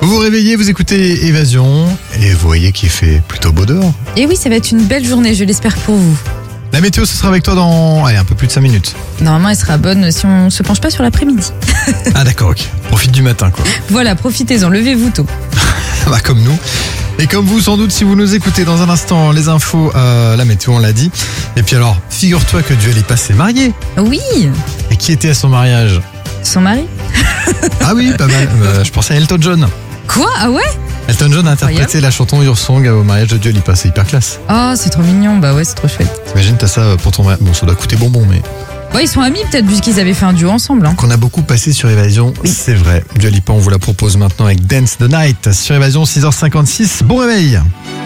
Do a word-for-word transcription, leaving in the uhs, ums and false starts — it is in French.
Vous vous réveillez, vous écoutez Évasion et vous voyez qu'il fait plutôt beau dehors. Et oui, ça va être une belle journée, je l'espère pour vous. La météo, ce sera avec toi dans allez, un peu plus de cinq minutes. Normalement, elle sera bonne si on se penche pas sur l'après-midi. Ah d'accord, ok. Profite du matin quoi. Voilà, profitez-en, levez-vous tôt. Bah comme nous. Et comme vous sans doute si vous nous écoutez dans un instant, les infos, euh, la météo on l'a dit. Et puis alors, figure-toi que Dua Lipa s'est mariée. Oui, Et qui était à son mariage? son mari. Ah oui, pas mal. Euh, je pensais à Elton John. Quoi? Ah ouais? Elton John a interprété Incroyable. la chanson Your Song au mariage de Dua Lipa. C'est hyper classe. Oh, c'est trop mignon, bah ouais, c'est trop chouette. T'imagines, t'as ça pour ton mariage. Bon, ça doit coûter bonbon, mais Ouais, ils sont amis peut-être, puisqu'ils avaient fait un duo ensemble. Hein. qu'on a beaucoup passé sur Évasion, Oui. c'est vrai. Dua Lipa, on vous la propose maintenant avec Dance the Night sur Évasion, six heures cinquante-six. Bon réveil.